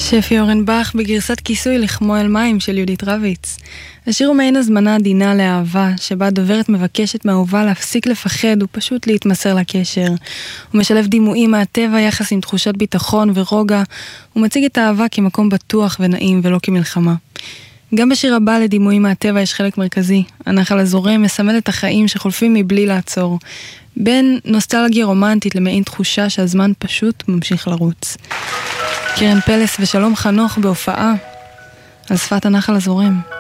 שפי אורנבך בגרסת כיסוי לחמו אל מים של יהודית רביץ. השיר הוא מעין הזמנה עדינה לאהבה, שבה הדוברת מבקשת מהאהובה להפסיק לפחד ופשוט להתמסר לקשר. הוא משלב דימויים מהטבע יחס עם תחושת ביטחון ורוגע, הוא מציג את האהבה כמקום בטוח ונעים ולא כמלחמה. גם בשיר הבא לדימויים מהטבע יש חלק מרכזי. הנחל הזורם מסמל את החיים שחולפים מבלי לעצור. בין נוסטלגיה רומנטית למעין תחושה שהזמן פשוט ממשיך לרוץ. קרן פלס ושלום חנוך בהופעה על שפת הנחל הזורם.